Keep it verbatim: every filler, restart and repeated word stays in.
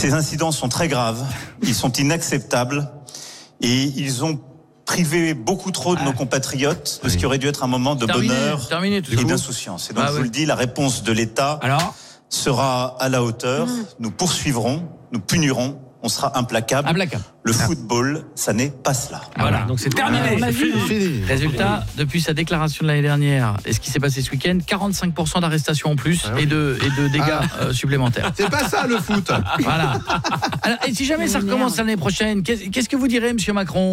Ces incidents sont très graves, ils sont inacceptables et ils ont privé beaucoup trop de nos compatriotes de ce qui aurait dû être un moment de terminé, bonheur terminé, tout et coup. d'insouciance. Et donc, Ah, je ouais. vous le dis, la réponse de l'État Alors sera à la hauteur. Mmh. Nous poursuivrons, nous punirons, on sera implacable. Implacable. Le football, ça n'est pas cela. Voilà, donc c'est terminé. On a vu, c'est fini. Résultat, depuis sa déclaration de l'année dernière et ce qui s'est passé ce week-end, quarante-cinq pour cent d'arrestations en plus et de, et de dégâts ah. euh, supplémentaires. C'est pas ça le foot. Voilà. Alors, et si jamais ça recommence l'année prochaine, qu'est-ce que vous direz, monsieur Macron ?